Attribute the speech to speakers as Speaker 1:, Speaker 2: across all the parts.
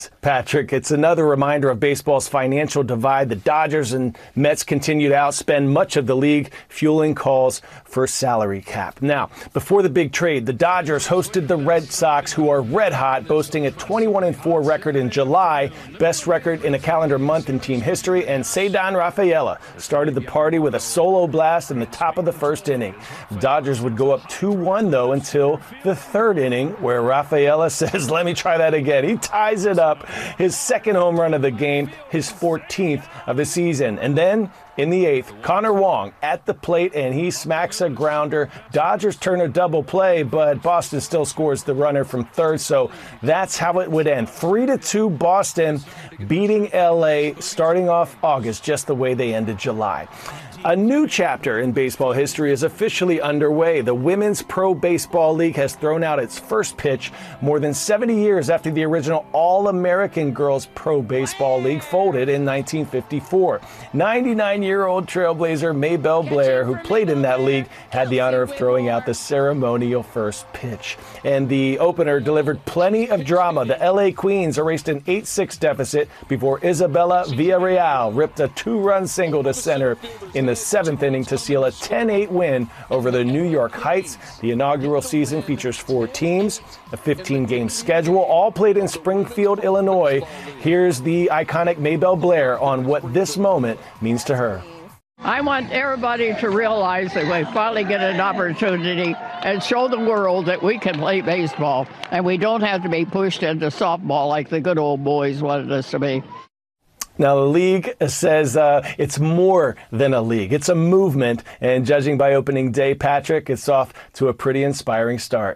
Speaker 1: Patrick, it's another reminder of baseball's financial divide. The Dodgers and Mets continue to outspend much of the league, fueling calls for salary cap. Now, before the big trade, the Dodgers hosted the Red Sox, who are red hot, boasting a 21-4 record in July, best record in a calendar month in team history, and Ceddanne Rafaela started the party with a solo blast in the top of the first inning. The Dodgers would go up 2-1, though, until the third inning, where Rafaela says, "Let me try that again." He ties it up. His second home run of the game, his 14th of the season. And then in the eighth, Connor Wong at the plate, and he smacks a grounder. Dodgers turn a double play, but Boston still scores the runner from third. So that's how it would end. 3-2 Boston beating LA, starting off August just the way they ended July. A new chapter in baseball history is officially underway. The Women's Pro Baseball League has thrown out its first pitch more than 70 years after the original All-American Girls Pro Baseball League folded in 1954. 99-year-old trailblazer Maybelle Blair, who played in that league, had the honor of throwing out the ceremonial first pitch. And the opener delivered plenty of drama. The LA Queens erased an 8-6 deficit before Isabella Villarreal ripped a 2-run single to center in the seventh inning to seal a 10-8 win over the New York Heights. The inaugural season features 4 teams, a 15-game schedule, all played in Springfield, Illinois. Here's the iconic Maybelle Blair on what this moment means to her.
Speaker 2: I want everybody to realize that we finally get an opportunity and show the world that we can play baseball and we don't have to be pushed into softball like the good old boys wanted us to be.
Speaker 1: Now, the league says it's more than a league. It's a movement. And judging by opening day, Patrick, it's off to a pretty inspiring start.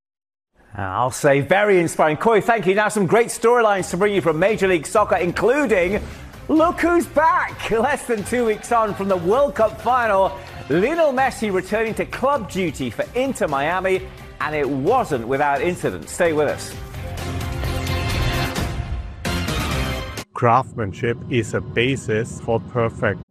Speaker 3: I'll say very inspiring. Corey, thank you. Now some great storylines to bring you from Major League Soccer, including look who's back. Less than 2 weeks on from the World Cup final, Lionel Messi returning to club duty for Inter Miami, and it wasn't without incident. Stay with us.
Speaker 4: Craftsmanship is a basis for perfect